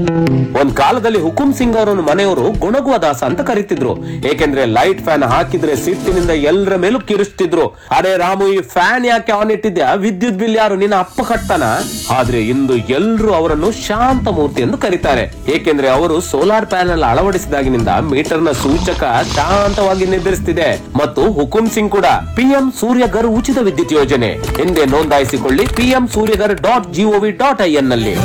ಒಂದ್ ಕಾಲದಲ್ಲಿ ಹುಕುಂ ಸಿಂಗ್ ಅವರನ್ನು ಮನೆಯವರು ಗುಣಗುವ ದಾಸ ಅಂತ ಕರೀತಿದ್ರು. ಏಕೆಂದ್ರೆ ಲೈಟ್ ಫ್ಯಾನ್ ಹಾಕಿದ್ರೆ ಸಿಟ್ಟಿನಿಂದ ಎಲ್ಲರ ಮೇಲೂ ಕಿರಿಸ್ತಿದ್ರು. ಅರೆ ರಾಮು, ಈ ಫ್ಯಾನ್ ಯಾಕೆ ಆನ್ ಇಟ್ಟಿದ್ಯಾ? ವಿದ್ಯುತ್ ಬಿಲ್ ಯಾರು ನಿನ್ನ ಅಪ್ಪ ಕಟ್ತಾನ? ಆದ್ರೆ ಇಂದು ಎಲ್ರು ಅವರನ್ನು ಶಾಂತ ಮೂರ್ತಿ ಎಂದು ಕರೀತಾರೆ. ಏಕೆಂದ್ರೆ ಅವರು ಸೋಲಾರ್ ಪ್ಯಾನೆಲ್ ಅಳವಡಿಸಿದಾಗಿನಿಂದ ಮೀಟರ್ ನ ಸೂಚಕ ಶಾಂತವಾಗಿ ನಿರ್ಧರಿಸುತ್ತಿದೆ. ಮತ್ತು ಹುಕುಂ ಸಿಂಗ್ ಕೂಡ PM ಸೂರ್ಯಘರ್ ಉಚಿತ ವಿದ್ಯುತ್ ಯೋಜನೆ ಎಂದೇ ನೋಂದಾಯಿಸಿಕೊಳ್ಳಿ PM suryaghar.gov.in ನಲ್ಲಿ.